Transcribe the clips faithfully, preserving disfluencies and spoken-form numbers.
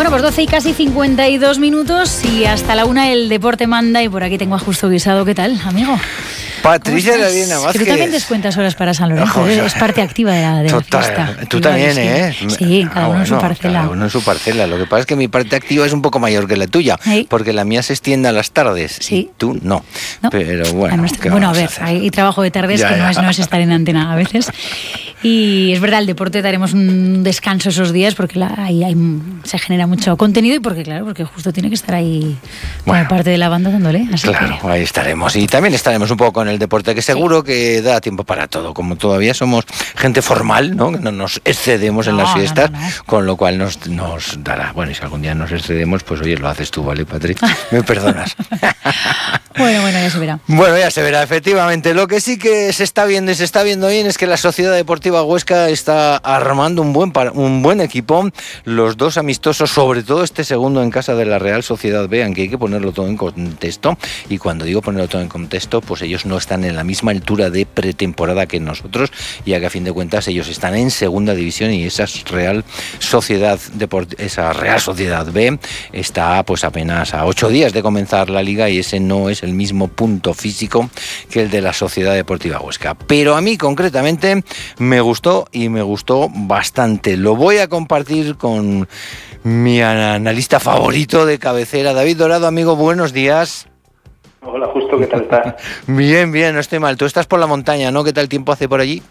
Bueno, pues doce y casi cincuenta y dos minutos y hasta la una el deporte manda y por aquí tengo a Justo Guisado. ¿Qué tal, amigo? Patricia Lavina Vázquez. Tú también descuentas horas para San Lorenzo, oh, es parte activa de la, de total, la fiesta. Tú también, ¿eh? Sí, cada ah, uno bueno, en su parcela. Cada uno en su parcela. Lo que pasa es que mi parte activa es un poco mayor que la tuya, ¿sí? Porque la mía se extiende a las tardes, sí. Y tú no. no. Pero bueno, ¿qué bueno, a ver, a hay trabajo de tardes ya, que no es, no es estar en antena a veces. Y es verdad, el deporte daremos un descanso esos días porque la, ahí, ahí se genera mucho contenido y porque, claro, porque justo tiene que estar ahí bueno, como parte de la banda dándole. Así claro, que... ahí estaremos. Y también estaremos un poco con el deporte, que seguro sí. que da tiempo para todo. Como todavía somos gente formal, ¿no? No nos excedemos no, en las fiestas, no, no, no. con lo cual nos, nos dará. Bueno, y si algún día nos excedemos, pues oye, lo haces tú, ¿vale, Patri? Me perdonas. Bueno, bueno, ya se verá. Bueno, ya se verá, efectivamente. Lo que sí que se está viendo y se está viendo bien es que la Sociedad Deportiva Huesca está armando un buen, un buen equipo. Los dos amistosos, sobre todo este segundo en casa de la Real Sociedad B, aunque hay que ponerlo todo en contexto. Y cuando digo ponerlo todo en contexto, pues ellos no están en la misma altura de pretemporada que nosotros, ya que a fin de cuentas ellos están en segunda división y esa Real Sociedad Deport- esa Real Sociedad B está pues apenas a ocho días de comenzar la liga y ese no es el mismo punto físico que el de la Sociedad Deportiva Huesca. Pero a mí concretamente me gustó y me gustó bastante. Lo voy a compartir con mi analista favorito de cabecera, David Dorado. Amigo, buenos días. Hola, Justo, ¿qué tal estás? Bien, bien, no estoy mal. Tú estás por la montaña, ¿no? ¿Qué tal tiempo hace por allí?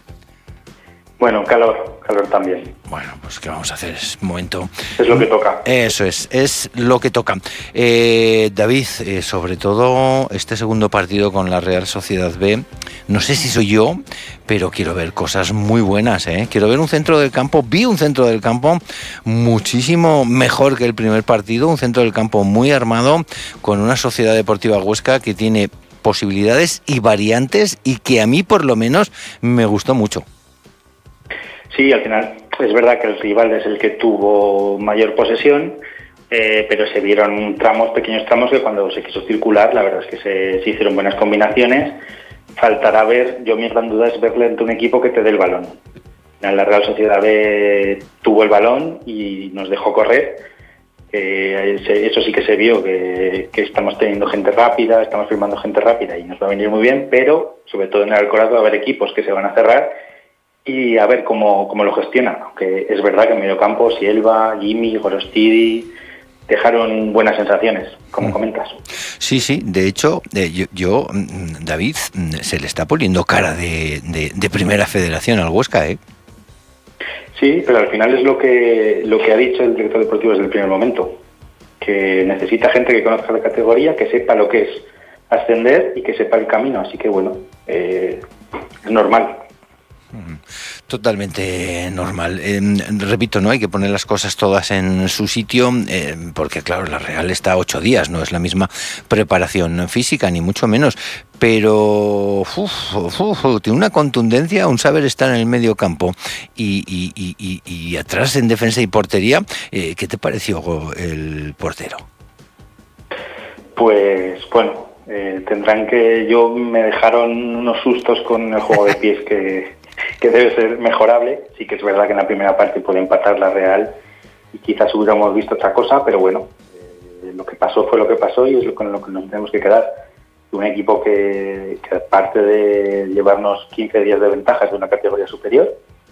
Bueno, calor, calor también. Bueno, pues ¿qué vamos a hacer? Es momento... Es lo que toca. Eso es, es lo que toca. Eh, David, eh, sobre todo este segundo partido con la Real Sociedad B, no sé si soy yo, pero quiero ver cosas muy buenas, ¿eh? Quiero ver un centro del campo, vi un centro del campo muchísimo mejor que el primer partido, un centro del campo muy armado, con una Sociedad Deportiva Huesca que tiene posibilidades y variantes y que a mí por lo menos me gustó mucho. Sí, al final es verdad que el rival es el que tuvo mayor posesión, eh, pero se vieron tramos, pequeños tramos que cuando se quiso circular, la verdad es que se, se hicieron buenas combinaciones. Faltará ver, yo mi gran duda es verle ante un equipo que te dé el balón. La Real Sociedad B tuvo el balón y nos dejó correr. Eh, eso sí que se vio, que, que estamos teniendo gente rápida, estamos firmando gente rápida y nos va a venir muy bien, pero sobre todo en el Alcoraz va a haber equipos que se van a cerrar y a ver cómo, cómo lo gestionan. Aunque es verdad que en medio campo, Sielva, Jimmy, Gorostidi dejaron buenas sensaciones, como comentas. Sí, sí, de hecho, eh, yo, yo, David, se le está poniendo cara de, de, de primera federación al Huesca, ¿eh? Sí, pero al final es lo que, lo que ha dicho el director deportivo desde el primer momento, que necesita gente que conozca la categoría, que sepa lo que es ascender y que sepa el camino, así que bueno, eh, es normal. Totalmente normal. Eh, repito, no hay que poner las cosas todas en su sitio, eh, porque claro, la Real está a ocho días, no es la misma preparación física, ni mucho menos, pero uf, uf, uf, tiene una contundencia, un saber estar en el medio campo y, y, y, y, y atrás en defensa y portería. Eh, ¿Qué te pareció el portero? Pues bueno, eh, tendrán que... Yo me dejaron unos sustos con el juego de pies que... que debe ser mejorable. Sí que es verdad que en la primera parte puede empatar la Real y quizás hubiéramos visto otra cosa, pero bueno, eh, lo que pasó fue lo que pasó y es con lo que nos tenemos que quedar. Un equipo que, que aparte de llevarnos quince días de ventaja es de una categoría superior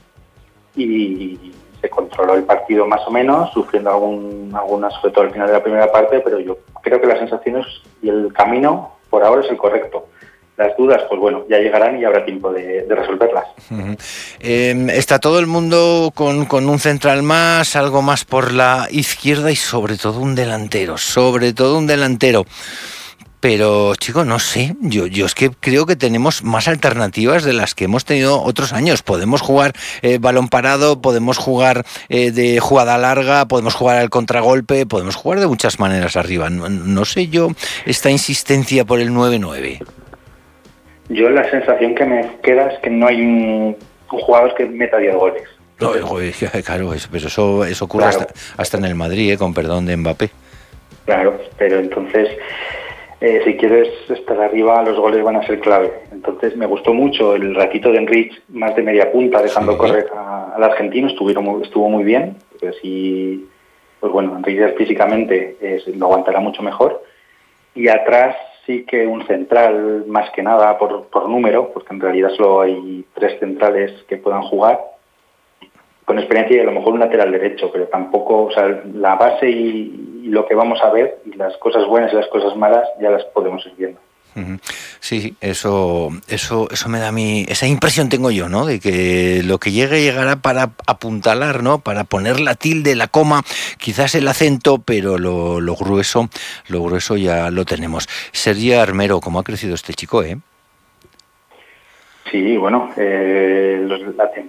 y se controló el partido más o menos, sufriendo algún, algunas, sobre todo al final de la primera parte, pero yo creo que las sensaciones y el camino por ahora es el correcto. Las dudas, pues bueno, ya llegarán y habrá tiempo de, de resolverlas. Uh-huh. Eh, está todo el mundo con, con un central más, algo más por la izquierda y sobre todo un delantero, sobre todo un delantero. Pero, chico, no sé, yo, yo es que creo que tenemos más alternativas de las que hemos tenido otros años. Podemos jugar eh, balón parado, podemos jugar eh, de jugada larga, podemos jugar al contragolpe, podemos jugar de muchas maneras arriba. No, no sé yo esta insistencia por el nueve nueve. Yo la sensación que me queda es que no hay un, un jugador que meta diez goles. No, joder, claro, eso, pero eso, eso ocurre claro. hasta, hasta en el Madrid, eh, con perdón de Mbappé. Claro, pero entonces, eh, si quieres estar arriba, los goles van a ser clave. Entonces me gustó mucho el ratito de Enrich, más de media punta, dejando sí. correr a, al argentino, estuvieron muy, estuvo muy bien. Porque si, pues bueno, Enrique físicamente es, lo aguantará mucho mejor. Y atrás sí que un central, más que nada por, por número, porque en realidad solo hay tres centrales que puedan jugar, con experiencia, y a lo mejor un lateral derecho, pero tampoco, o sea, la base y, y lo que vamos a ver, y las cosas buenas y las cosas malas, ya las podemos ir viendo. Sí, eso, eso, eso me da a mí, esa impresión tengo yo, ¿no? De que lo que llegue llegará para apuntalar, ¿no? Para poner la tilde, la coma, quizás el acento, pero lo, lo grueso, lo grueso ya lo tenemos. Sergi Armero, ¿cómo ha crecido este chico, eh? Sí, bueno, eh, los, la,